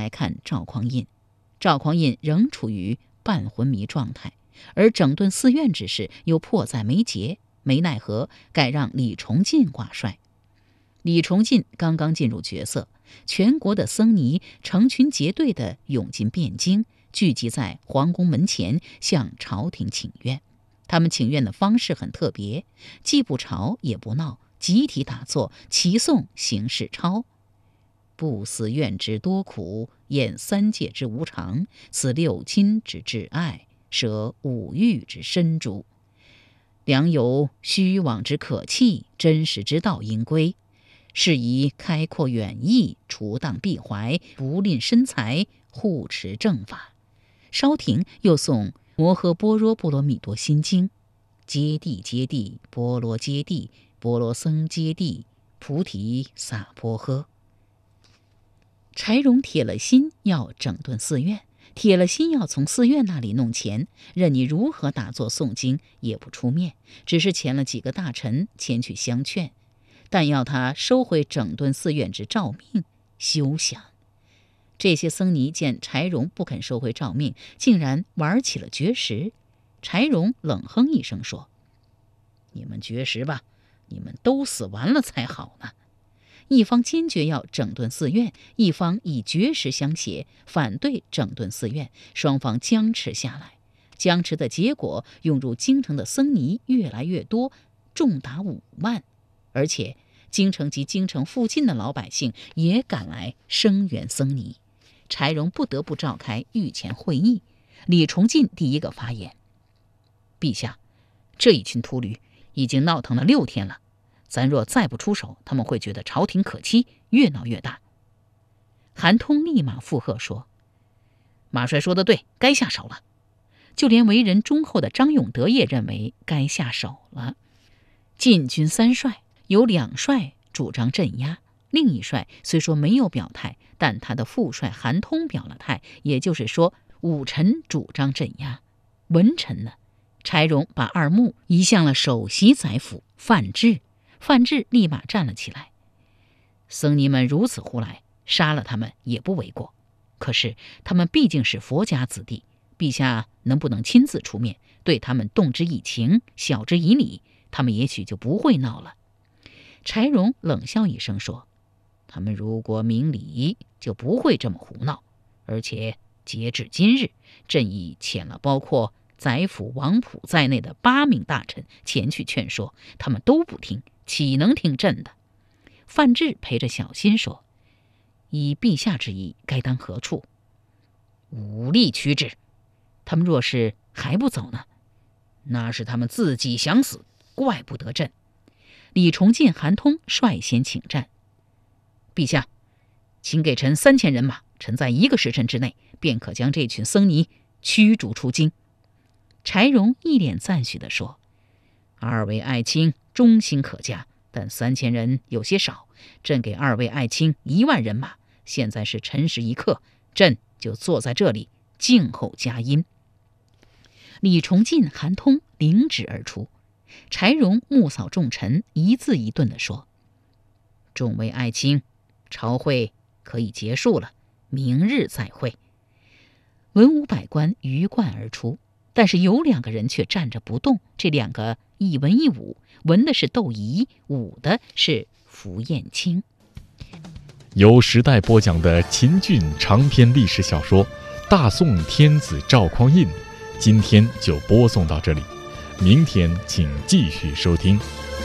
来看赵匡胤。赵匡胤仍处于半昏迷状态，而整顿寺院之事又迫在眉睫，没奈何，改让李崇进挂帅。李崇进刚刚进入角色，全国的僧尼成群结队地涌进汴京，聚集在皇宫门前向朝廷请愿。他们请愿的方式很特别，既不吵也不闹，集体打坐齐诵行事抄：不思愿之多苦，厌三界之无常，此六亲之挚爱，舍五欲之深诸。良有虚妄之可弃，真实之道应归。是以开阔远意，除荡闭怀，不吝身财，护持正法。稍停，又诵摩诃般若波罗蜜多心经：揭谛揭谛，波罗揭谛，波罗僧揭谛，菩提萨婆诃。柴荣铁了心要整顿寺院，铁了心要从寺院那里弄钱，任你如何打坐诵经也不出面，只是遣了几个大臣前去相劝，但要他收回整顿寺院之诏命，休想。这些僧尼见柴荣不肯收回诏命，竟然玩起了绝食。柴荣冷哼一声说：你们绝食吧，你们都死完了才好呢。一方坚决要整顿寺院，一方以绝食相胁，反对整顿寺院，双方僵持下来。僵持的结果，涌入京城的僧尼越来越多，重达5万，而且京城及京城附近的老百姓也赶来声援僧尼。柴荣不得不召开御前会议。李崇进第一个发言：陛下，这一群秃驴已经闹腾了6天了，咱若再不出手，他们会觉得朝廷可欺，越闹越大。韩通立马附和说：马帅说得对，该下手了。就连为人忠厚的张永德也认为该下手了。禁军3帅有2帅主张镇压，另一帅虽说没有表态，但他的副帅韩通表了态，也就是说武臣主张镇压。文臣呢？柴荣把二目移向了首席宰辅范质。范质立马站了起来：僧尼们如此胡来，杀了他们也不为过。可是他们毕竟是佛家子弟，陛下能不能亲自出面，对他们动之以情，晓之以理，他们也许就不会闹了。柴荣冷笑一声说：他们如果明理，就不会这么胡闹。而且截至今日，朕已遣了包括宰辅王溥在内的8名大臣前去劝说，他们都不听，岂能听朕的？范质陪着小心说：依陛下之意，该当何处？武力驱之。他们若是还不走呢？那是他们自己想死，怪不得朕。李崇进、韩通率先请战：陛下，请给臣3000人马，臣在1个时辰之内便可将这群僧尼驱逐出京。柴荣一脸赞许地说：二位爱卿忠心可嘉，但3000人有些少，朕给2位爱卿1万人马，现在是辰时一刻，朕就坐在这里静候佳音。李崇进、韩通领旨而出。柴荣目扫众臣，一字一顿地说：众位爱卿，朝会可以结束了，明日再会。文武百官鱼贯而出，但是有2个人却站着不动。这2个一文一武，文的是窦仪，武的是符彦卿。 由时代播讲的秦俊长篇历史小说《大宋天子赵匡胤》，今天就播送到这里，明天请继续收听。